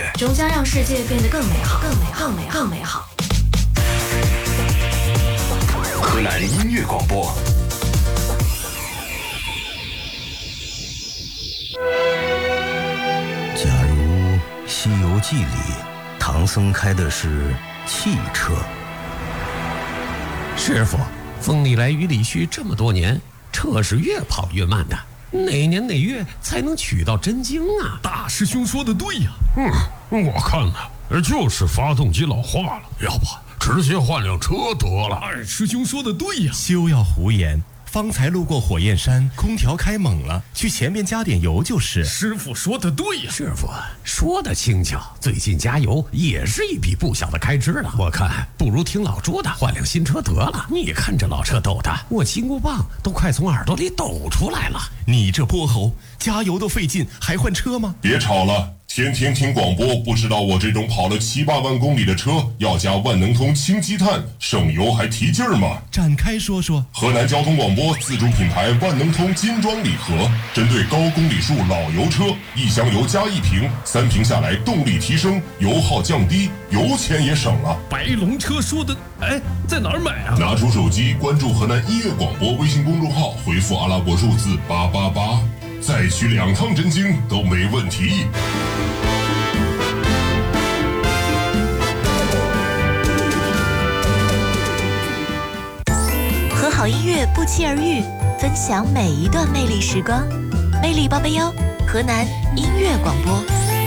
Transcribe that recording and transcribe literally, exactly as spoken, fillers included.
乐， 终将让世界变得更美好，更美好，更美好，更美好。 河南音乐广播。 假如《西游记》里唐僧开的是汽车， 师傅，风里来雨里去，这么多年，车是越跑越慢的，哪年哪月才能取到真经啊？ 大师兄说的对呀。 嗯，我看呢，就是发动机老化了，要不直接换辆车得了。 二师兄说的对呀。 休要胡言，方才路过火焰山，空调开猛了，去前面加点油就是。 师傅说的对呀。 师傅说的轻巧，最近加油也是一笔不小的开支了。我看不如听老朱的，换辆新车得了。你看这老车抖的，我金箍棒都快从耳朵里抖出来了。 你这泼猴，加油都费劲，还换车吗？ 别吵了，天天听广播，不知道我这种跑了七八万公里的车要加万能通氢积碳，省油还提劲儿吗？ 展开说说。 河南交通广播自主品牌万能通金装礼盒，针对高公里数老油车，一箱油加一瓶，三瓶下来动力提升，油耗降低，油钱也省了。 白龙车说的，哎，在哪儿买啊？ 拿出手机关注河南音乐广播微信公众号，回复阿拉伯数字八八八，再取两趟真经都没问题。 和好音乐不期而遇，分享每一段魅力时光。魅力八八幺，河南音乐广播。